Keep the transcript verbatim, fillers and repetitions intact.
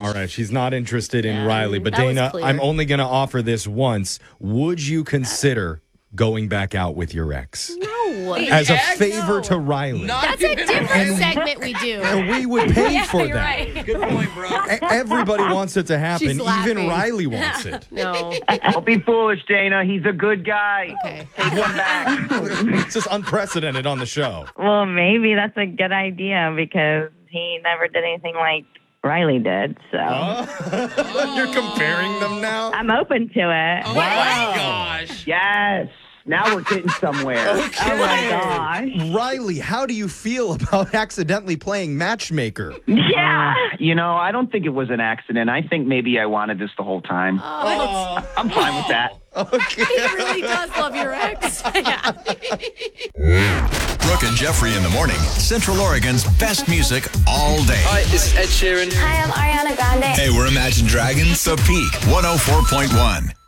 All right, she's not interested in Yeah, Riley. But that was Dana, clear. I'm only going to offer this once. Would you consider going back out with your ex? No. As a Ex? favor No. to Riley. Not That's a even different Riley. segment we do. And we would pay Yeah, for you're that. right. Good point, bro. E- Everybody wants it to happen. She's Even laughing. Riley wants it. No. Don't be foolish, Dana. He's a good guy. Okay. Take him back. It's just unprecedented on the show. Well, maybe that's a good idea because he never did anything like Riley did. So You're comparing them now? I'm open to it. Oh my gosh. Yes. Now we're getting somewhere. Oh my gosh. Riley, how do you feel about accidentally playing matchmaker? Yeah. You know, I don't think it was an accident. I think maybe I wanted this the whole time. Oh, I'm fine with that. okay. He really does love your ex. Yeah. Brooke and Jeffrey in the morning. Central Oregon's best music all day. Hi, this is Ed Sheeran. Hi, I'm Ariana Grande. Hey, we're Imagine Dragons. The Peak one oh four point one.